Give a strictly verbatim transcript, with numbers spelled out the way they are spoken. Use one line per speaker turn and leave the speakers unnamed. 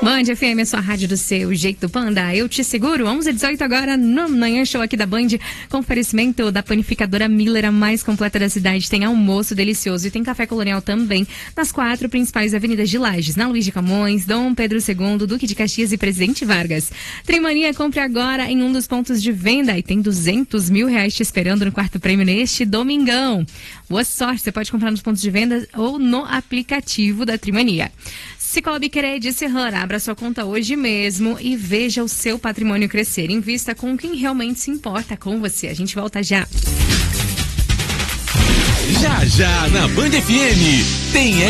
Band F M, a sua rádio do seu jeito Panda. Eu te seguro, onze e dezoito agora no Manhã Show aqui da Band, com oferecimento da panificadora Miller, a mais completa da cidade. Tem almoço delicioso e tem café colonial também nas quatro principais avenidas de Lages, na Luiz de Camões, Dom Pedro segundo, Duque de Caxias e Presidente Vargas. Trimania, compre agora em um dos pontos de venda e tem duzentos mil reais te esperando no quarto prêmio neste domingão. Boa sorte, você pode comprar nos pontos de venda ou no aplicativo da Trimania. Cicobi Cred Serrana, abra sua conta hoje mesmo e veja o seu patrimônio crescer. Invista com quem realmente se importa com você. A gente volta já.
Já, já, na Band F M, tem